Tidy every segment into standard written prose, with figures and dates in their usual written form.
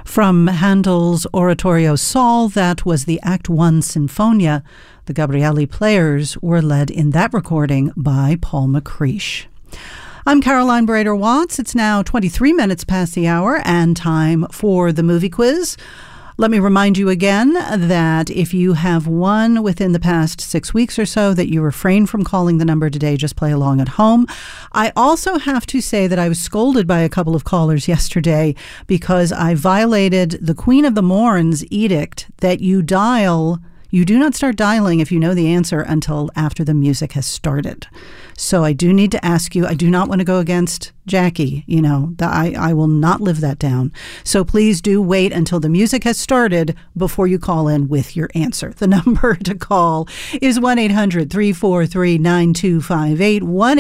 From Handel's Oratorio Sol, that was the Act 1 Sinfonia. The Gabrieli Players were led in that recording by Paul McCreish. I'm Caroline Brader-Watts. It's now 23 minutes past the hour and time for the movie quiz. Let me remind you again that if you have won within the past 6 weeks or so, that you refrain from calling the number today, just play along at home. I also have to say that I was scolded by a couple of callers yesterday because I violated the Queen of the Morn's edict that you do not start dialing if you know the answer until after the music has started. So I do need to ask you, I do not want to go against Jackie, I will not live that down. So please do wait until the music has started before you call in with your answer. The number to call is 1-800-343-9258,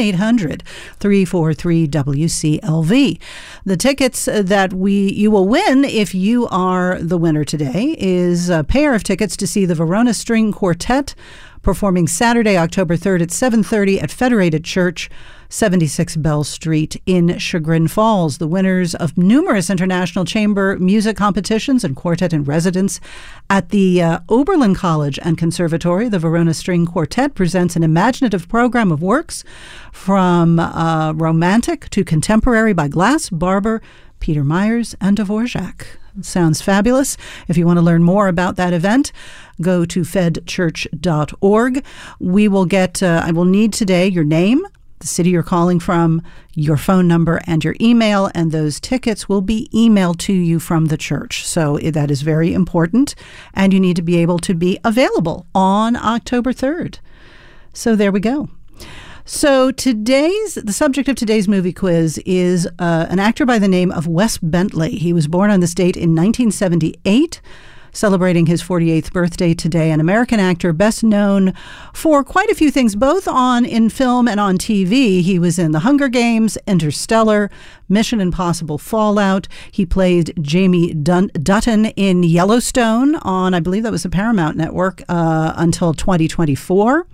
1-800-343-WCLV. The tickets that you will win if you are the winner today is a pair of tickets to see the Verona String Quartet performing Saturday, October 3rd at 7:30 at Federated Church, 76 Bell Street in Chagrin Falls. The winners of numerous international chamber music competitions and quartet in residence at the Oberlin College and Conservatory. The Verona String Quartet presents an imaginative program of works from romantic to contemporary by Glass, Barber, Peter Myers, and Dvorak. Sounds fabulous. If you want to learn more about that event, go to fedchurch.org. I will need today your name, the city you're calling from, your phone number, and your email, and those tickets will be emailed to you from the church. So that is very important, and you need to be able to be available on October 3rd. So there we go. So the subject of today's movie quiz is an actor by the name of Wes Bentley. He was born on this date in 1978, celebrating his 48th birthday today. An American actor best known for quite a few things, both in film and on TV. He was in The Hunger Games, Interstellar, Mission Impossible Fallout. He played Jamie Dutton in Yellowstone on, I believe that was the Paramount Network, until 2024.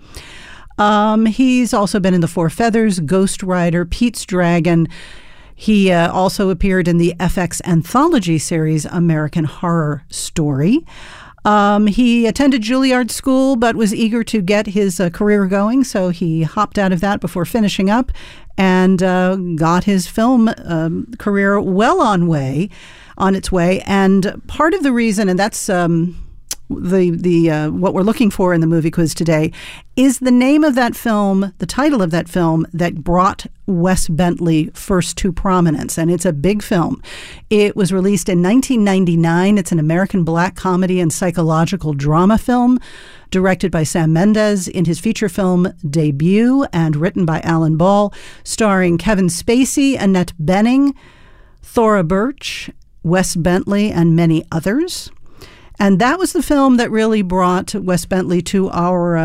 He's also been in The Four Feathers, Ghost Rider, Pete's Dragon. He also appeared in the FX anthology series American Horror Story. He attended Juilliard School but was eager to get his career going, so he hopped out of that before finishing up and got his film career well on its way. And part of the reason, and that's what we're looking for in the movie quiz today, is the name of that film, the title of that film that brought Wes Bentley first to prominence. And it's a big film. It was released in 1999. It's an American black comedy and psychological drama film directed by Sam Mendes in his feature film debut and written by Alan Ball, starring Kevin Spacey, Annette Bening, Thora Birch, Wes Bentley, and many others. And that was the film that really brought Wes Bentley to our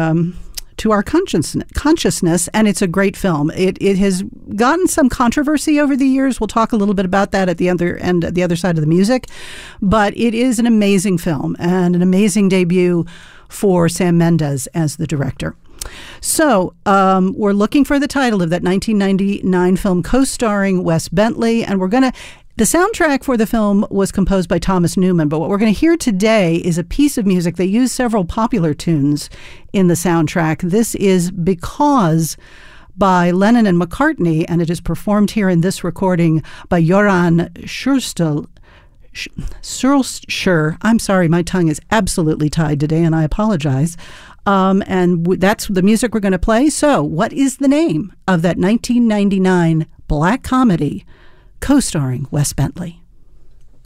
consciousness, and it's a great film. It has gotten some controversy over the years. We'll talk a little bit about that at the other side of the music, but it is an amazing film and an amazing debut for Sam Mendes as the director. So we're looking for the title of that 1999 film co-starring Wes Bentley, and the soundtrack for the film was composed by Thomas Newman, but what we're going to hear today is a piece of music. They use several popular tunes in the soundtrack. This is Because by Lennon and McCartney, and it is performed here in this recording by Joran Schurstel. I'm sorry, my tongue is absolutely tied today, and I apologize. That's the music we're going to play. So what is the name of that 1999 black comedy co-starring Wes Bentley?